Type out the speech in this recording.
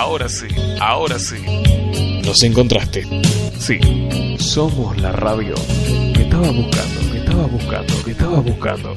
Ahora sí, ahora sí. Nos encontraste. Sí, somos la radio que estaba buscando, que estaba buscando, que estaba buscando.